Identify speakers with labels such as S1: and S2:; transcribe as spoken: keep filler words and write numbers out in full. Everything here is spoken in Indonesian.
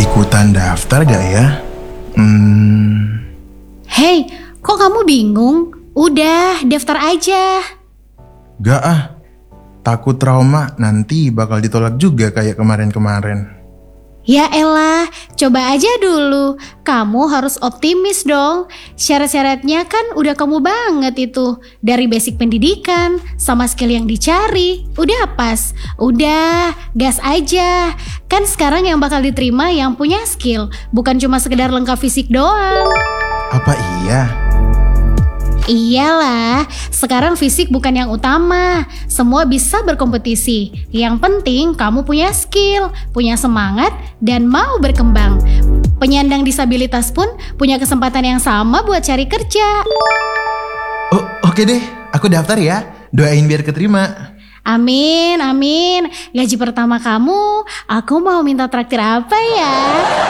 S1: Ikutan daftar gak ya? Hmm...
S2: Hei, kok kamu bingung? Udah, daftar aja.
S1: Gak ah, takut trauma nanti bakal ditolak juga kayak kemarin-kemarin.
S2: Ya elah, coba aja dulu. Kamu harus optimis dong. Syarat-syaratnya kan udah kamu banget itu. Dari basic pendidikan, sama skill yang dicari. Udah pas, udah gas aja. Kan sekarang yang bakal diterima yang punya skill, bukan cuma sekedar lengkap fisik doang.
S1: Apa iya?
S2: Iyalah, sekarang fisik bukan yang utama. Semua bisa berkompetisi. Yang penting kamu punya skill, punya semangat, dan mau berkembang. Penyandang disabilitas pun punya kesempatan yang sama buat cari kerja.
S1: Oh, oke deh, aku daftar ya. Doain biar keterima.
S2: Amin, amin. Gaji pertama kamu, aku mau minta traktir apa ya?